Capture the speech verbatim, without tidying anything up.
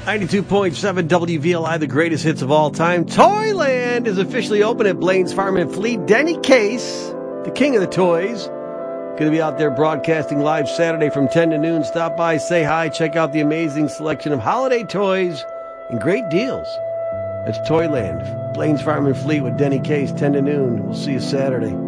ninety-two point seven W V L I, the greatest hits of all time. Toyland is officially open at Blaine's Farm and Fleet. Denny Case, the king of the toys, going to be out there broadcasting live Saturday from ten to noon. Stop by, say hi, check out the amazing selection of holiday toys and great deals. It's Toyland, Blaine's Farm and Fleet with Denny Case, ten to noon. We'll see you Saturday.